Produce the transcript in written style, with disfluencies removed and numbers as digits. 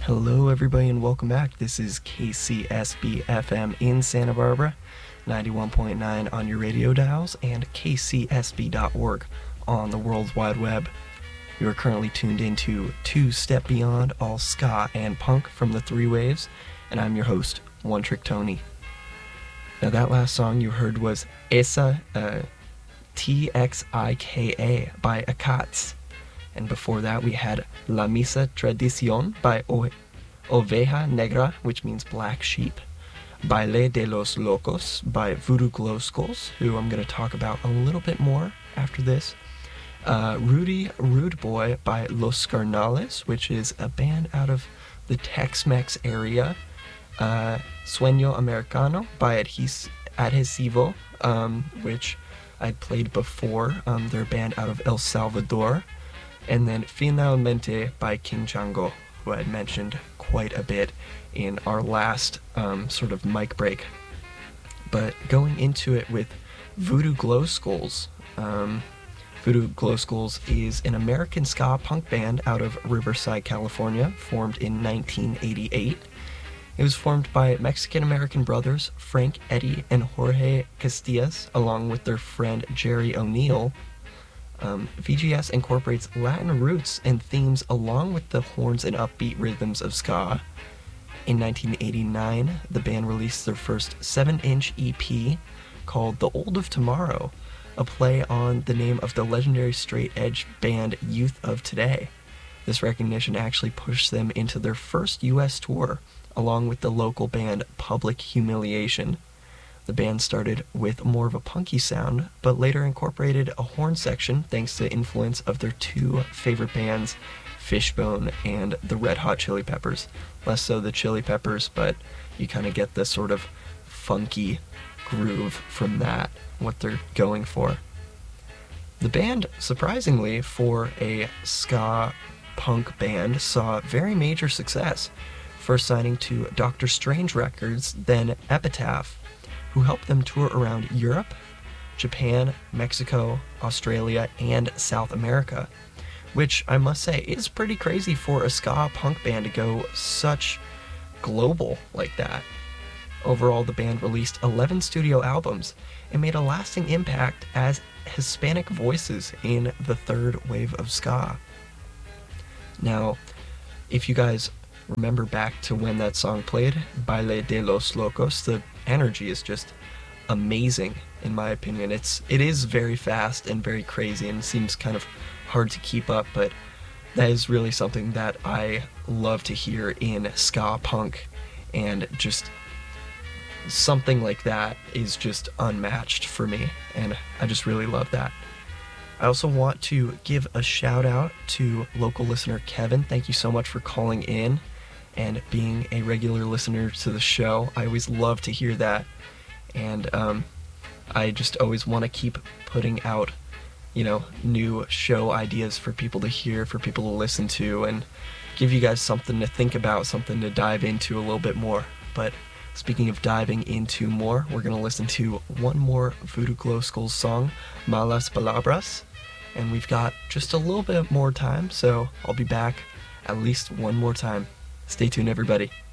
Hello, everybody, and welcome back. This is KCSB FM in Santa Barbara, 91.9 on your radio dials, and kcsb.org on the World Wide Web. You are currently tuned into Two Step Beyond, all ska and punk from the Three Waves, and I'm your host, One Trick Tony. Now, that last song you heard was Esa, T-X-I-K-A by Akats. And before that, we had La Misa Tradición by Oveja Negra, which means black sheep. Baile de los Locos by Voodoo Glow Skulls, who I'm going to talk about a little bit more after this. Rudy Rude Boy by Los Carnales, which is a band out of the Tex-Mex area. Sueño Americano by Adhesivo, which I'd played before. They're a band out of El Salvador. And then Finalmente by King Django, who I had mentioned quite a bit in our last sort of mic break. But going into it with Voodoo Glow Skulls. Voodoo Glow Skulls is an American ska punk band out of Riverside, California, formed in 1988. It was formed by Mexican-American brothers Frank Eddy and Jorge Castillas, along with their friend Jerry O'Neill. VGS incorporates Latin roots and themes along with the horns and upbeat rhythms of ska. In 1989, the band released their first 7-inch EP called The Old of Tomorrow, a play on the name of the legendary straight-edge band Youth of Today. This recognition actually pushed them into their first US tour, along with the local band Public Humiliation. The band started with more of a punky sound, but later incorporated a horn section thanks to the influence of their two favorite bands, Fishbone and the Red Hot Chili Peppers. Less so the Chili Peppers, but you kind of get this sort of funky groove from that, what they're going for. The band, surprisingly, for a ska punk band, saw very major success, first signing to Dr. Strange Records, then Epitaph, who helped them tour around Europe, Japan, Mexico, Australia, and South America, which I must say is pretty crazy for a ska punk band to go such global like that. Overall, the band released 11 studio albums and made a lasting impact as Hispanic voices in the third wave of ska. Now, if you guys remember back to when that song played, Baile de los Locos, the energy is just amazing in my opinion. It is very fast and very crazy and seems kind of hard to keep up, but that is really something that I love to hear in ska punk, and just something like that is just unmatched for me, and I just really love that. I also want to give a shout out to local listener Kevin. Thank you so much for calling in and being a regular listener to the show. I always love to hear that, and I just always want to keep putting out, new show ideas for people to hear, for people to listen to, and give you guys something to think about, something to dive into a little bit more. But speaking of diving into more, we're going to listen to one more Voodoo Glow Skulls song, Malas Palabras, and we've got just a little bit more time, so I'll be back at least one more time. Stay tuned, everybody.